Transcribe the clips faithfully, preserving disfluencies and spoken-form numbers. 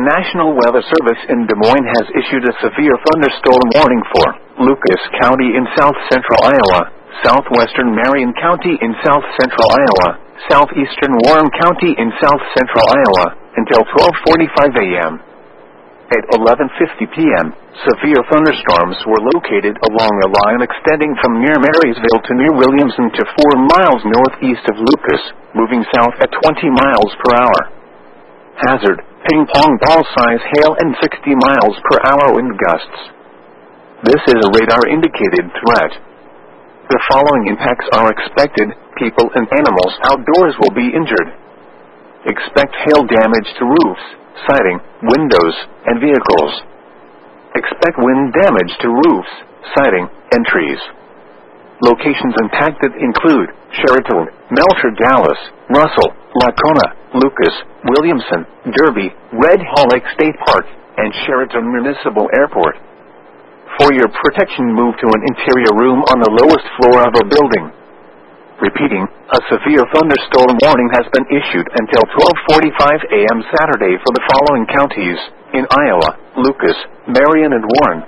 National Weather Service in Des Moines has issued a severe thunderstorm warning for Lucas County in south-central Iowa, southwestern Marion County in south-central Iowa, southeastern Warren County in south-central Iowa, until twelve forty-five a m At eleven fifty p m, severe thunderstorms were located along a line extending from near Marysville to near Williamson to four miles northeast of Lucas, moving south at twenty miles per hour. Hazard: ping-pong ball-size hail and sixty miles per hour wind gusts. This is a radar-indicated threat. The following impacts are expected: people and animals outdoors will be injured. Expect hail damage to roofs, siding, windows, and vehicles. Expect wind damage to roofs, siding, and trees. Locations impacted include Sheraton, Melcher Dallas, Russell, Lacona, Lucas, Williamson, Derby, Red Hall Lake State Park, and Sheraton Municipal Airport. For your protection, move to an interior room on the lowest floor of a building. Repeating, a severe thunderstorm warning has been issued until twelve forty-five a m Saturday for the following counties in Iowa: Lucas, Marion, and Warren.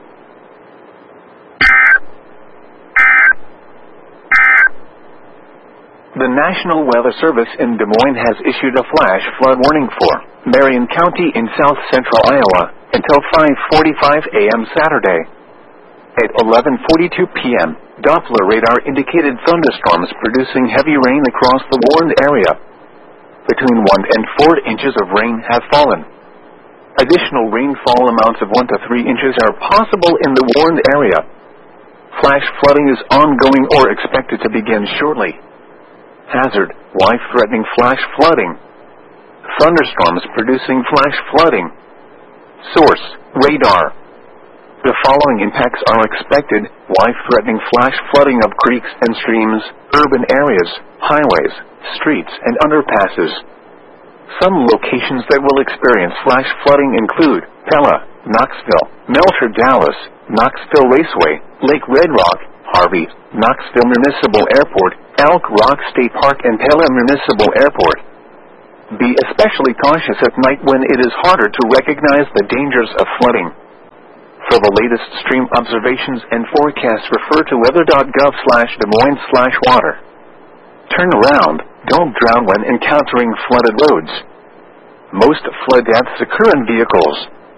The National Weather Service in Des Moines has issued a flash flood warning for Marion County in south-central Iowa until five forty-five a m Saturday. At eleven forty-two p m, Doppler radar indicated thunderstorms producing heavy rain across the warned area. Between one and four inches of rain have fallen. Additional rainfall amounts of one to three inches are possible in the warned area. Flash flooding is ongoing or expected to begin shortly. Hazard: life-threatening flash flooding. Thunderstorms producing flash flooding. Source: radar. The following impacts are expected: life-threatening flash flooding of creeks and streams, urban areas, highways, streets, and underpasses. Some locations that will experience flash flooding include Pella, Knoxville, Melcher Dallas, Knoxville Raceway, Lake Red Rock, Harvey, Knoxville Municipal Airport, Elk Rock State Park, and Pella Municipal Airport. Be especially cautious at night when it is harder to recognize the dangers of flooding. For the latest stream observations and forecasts, refer to weather dot gov slash Des Moines slash water. Turn around, don't drown when encountering flooded roads. Most flood deaths occur in vehicles.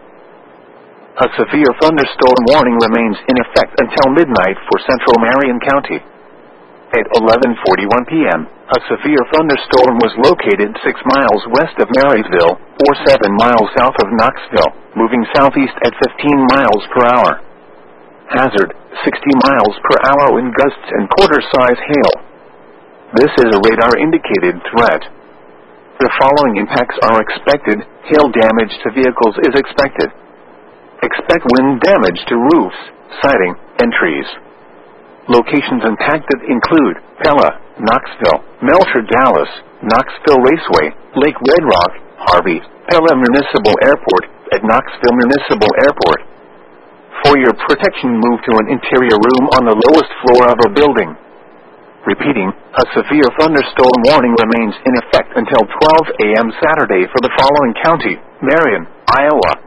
A severe thunderstorm warning remains in effect until midnight for central Marion County. At eleven forty-one p m, a severe thunderstorm was located six miles west of Marysville, or seven miles south of Knoxville, moving southeast at fifteen miles per hour. Hazard: sixty miles per hour wind gusts and quarter-size hail. This is a radar-indicated threat. The following impacts are expected: hail damage to vehicles is expected. Expect wind damage to roofs, siding, and trees. Locations impacted include Pella, Knoxville, Melcher Dallas, Knoxville Raceway, Lake Red Rock, Harvey, Pella Municipal Airport, and Knoxville Municipal Airport. For your protection, move to an interior room on the lowest floor of a building. Repeating, a severe thunderstorm warning remains in effect until twelve a m Saturday for the following county: Marion, Iowa.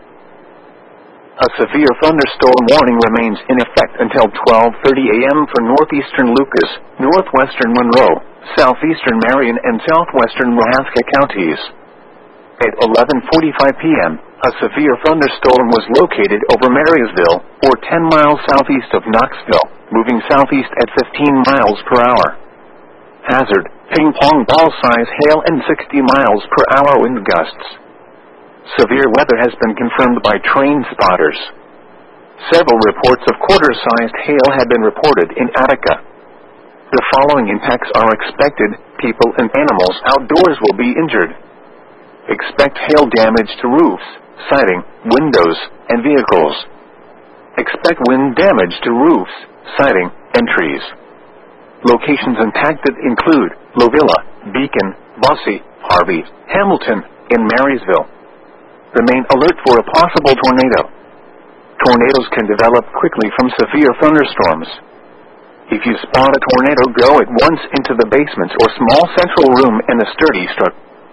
A severe thunderstorm warning remains in effect until twelve thirty a m for northeastern Lucas, northwestern Monroe, southeastern Marion, and southwestern Mahaska counties. At eleven forty-five p m, a severe thunderstorm was located over Marysville, or ten miles southeast of Knoxville, moving southeast at fifteen miles per hour. Hazard: ping-pong ball-size hail and sixty miles per hour wind gusts. Severe weather has been confirmed by train spotters. Several reports of quarter-sized hail have been reported in Attica. The following impacts are expected: people and animals outdoors will be injured. Expect hail damage to roofs, siding, windows, and vehicles. Expect wind damage to roofs, siding, and trees. Locations impacted include Lovilla, Beacon, Bossy, Harvey, Hamilton, and Marysville. Remain alert for a possible tornado. Tornadoes can develop quickly from severe thunderstorms. If you spot a tornado, go at once into the basement or small central room in a sturdy structure.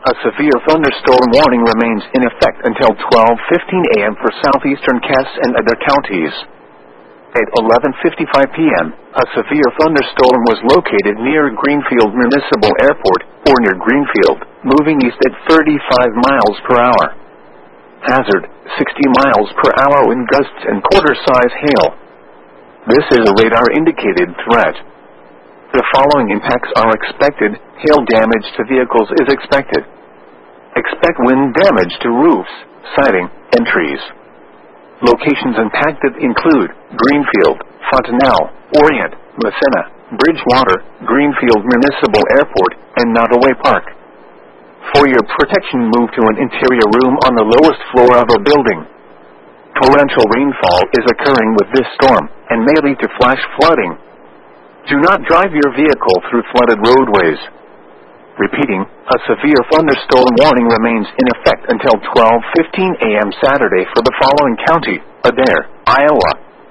A severe thunderstorm warning remains in effect until twelve fifteen a m for southeastern Cass and other counties. At eleven fifty-five p m, a severe thunderstorm was located near Greenfield Municipal Airport, or near Greenfield, moving east at thirty-five miles per hour. Hazard, sixty miles per hour wind gusts and quarter-size hail. This is a radar-indicated threat. The following impacts are expected. Hail damage to vehicles is expected. Expect wind damage to roofs, siding, and trees. Locations impacted include Greenfield, Fontanelle, Orient, Massena, Bridgewater, Greenfield Municipal Airport, and Nottoway Park. For your protection, move to an interior room on the lowest floor of a building. Torrential rainfall is occurring with this storm, and may lead to flash flooding. Do not drive your vehicle through flooded roadways. Repeating, a severe thunderstorm warning remains in effect until twelve fifteen a m Saturday for the following county: Adair, Iowa.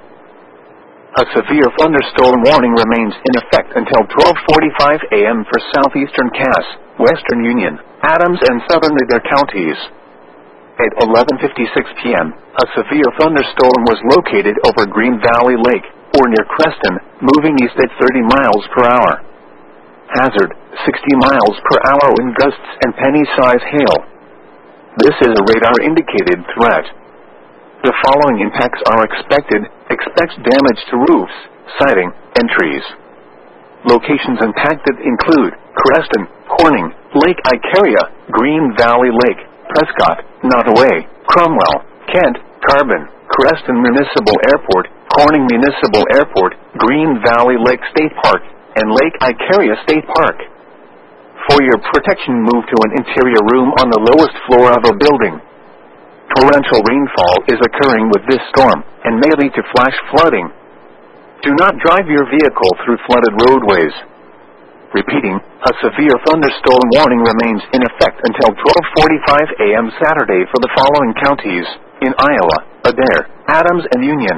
A severe thunderstorm warning remains in effect until twelve forty-five a m for southeastern Cass, Western Union, Adams, and southern Adair counties. At eleven fifty-six p m, a severe thunderstorm was located over Green Valley Lake, or near Creston, moving east at thirty miles per hour. Hazard, sixty miles per hour wind gusts and penny-size hail. This is a radar-indicated threat. The following impacts are expected. Expect damage to roofs, siding, and trees. Locations impacted include Creston, Corning, Lake Icaria, Green Valley Lake, Prescott, Nottoway, Cromwell, Kent, Carbon, Creston Municipal Airport, Corning Municipal Airport, Green Valley Lake State Park, and Lake Icaria State Park. For your protection, move to an interior room on the lowest floor of a building. Torrential rainfall is occurring with this storm, and may lead to flash flooding. Do not drive your vehicle through flooded roadways. Repeating, a severe thunderstorm warning remains in effect until twelve forty-five a m Saturday for the following counties: in Iowa, Adair, Adams, and Union.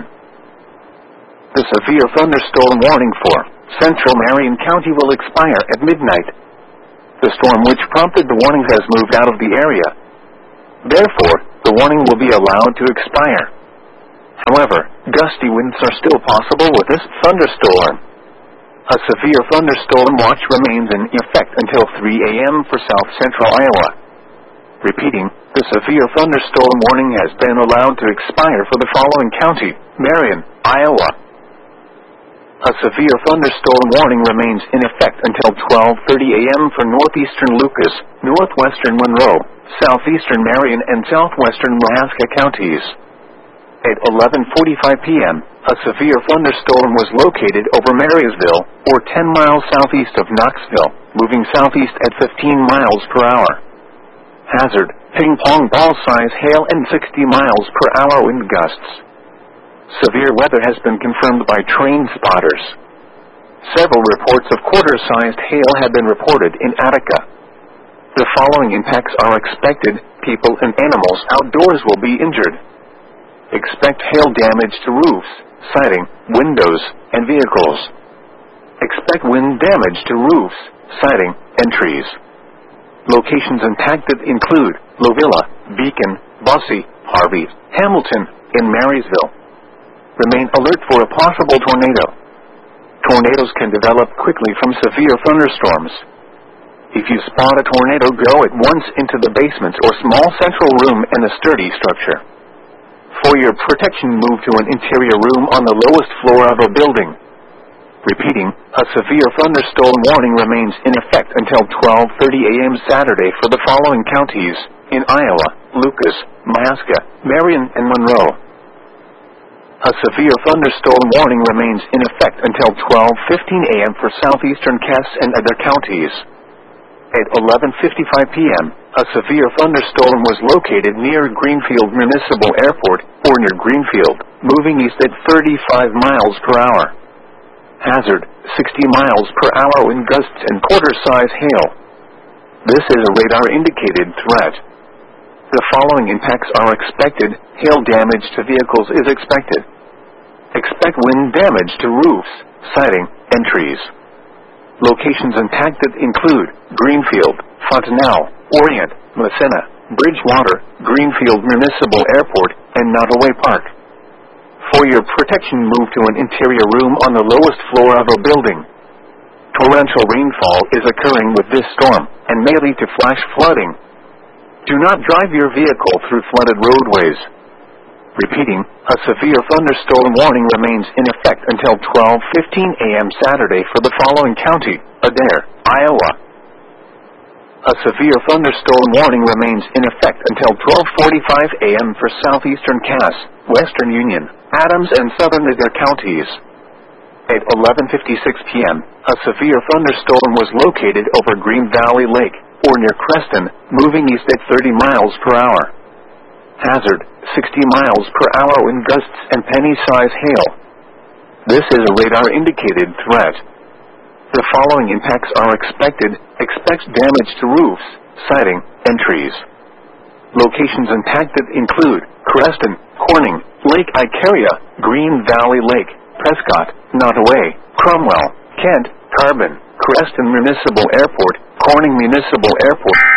The severe thunderstorm warning for Central Marion County will expire at midnight. The storm which prompted the warning has moved out of the area. Therefore, the warning will be allowed to expire. However, gusty winds are still possible with this thunderstorm. A severe thunderstorm watch remains in effect until three a m for south central Iowa. Repeating, the severe thunderstorm warning has been allowed to expire for the following county: Marion, Iowa. A severe thunderstorm warning remains in effect until twelve thirty a m for northeastern Lucas, northwestern Monroe, southeastern Marion, and southwestern Mahaska counties. At eleven forty-five p m, a severe thunderstorm was located over Marysville, or ten miles southeast of Knoxville, moving southeast at fifteen miles per hour. Hazard, ping-pong ball-size hail and sixty miles per hour wind gusts. Severe weather has been confirmed by train spotters. Several reports of quarter-sized hail have been reported in Attica. The following impacts are expected. People and animals outdoors will be injured. Expect hail damage to roofs, siding, windows, and vehicles. Expect wind damage to roofs, siding, and trees. Locations impacted include Lovilla, Beacon, Bossy, Harvey, Hamilton, and Marysville. Remain alert for a possible tornado. Tornadoes can develop quickly from severe thunderstorms. If you spot a tornado, go at once into the basement or small central room in a sturdy structure. For your protection, move to an interior room on the lowest floor of a building. Repeating, a severe thunderstorm warning remains in effect until twelve thirty a m Saturday for the following counties: in Iowa, Lucas, Mahaska, Marion, and Monroe. A severe thunderstorm warning remains in effect until twelve fifteen a m for southeastern Cass and other counties. At eleven fifty-five p m, a severe thunderstorm was located near Greenfield Municipal Airport, or near Greenfield, moving east at thirty-five miles per hour. Hazard, sixty miles per hour wind gusts and quarter-size hail. This is a radar-indicated threat. The following impacts are expected. Hail damage to vehicles is expected. Expect wind damage to roofs, siding, and trees. Locations impacted include Greenfield, Fontanelle, Orient, Massena, Bridgewater, Greenfield Municipal Airport, and Nottoway Park. For your protection, move to an interior room on the lowest floor of a building. Torrential rainfall is occurring with this storm, and may lead to flash flooding. Do not drive your vehicle through flooded roadways. Repeating, a severe thunderstorm warning remains in effect until twelve fifteen a m Saturday for the following county: Adair, Iowa. A severe thunderstorm warning remains in effect until twelve forty-five a m for southeastern Cass, Western Union, Adams, and southern Adair counties. At eleven fifty-six p m, a severe thunderstorm was located over Green Valley Lake, or near Creston, moving east at thirty miles per hour. Hazard, sixty miles per hour wind gusts and penny-size hail. This is a radar-indicated threat. The following impacts are expected. Expect damage to roofs, siding, and trees. Locations impacted include Creston, Corning, Lake Icaria, Green Valley Lake, Prescott, Nottoway, Cromwell, Kent, Carbon, Creston Municipal Airport, Corning Municipal Airport.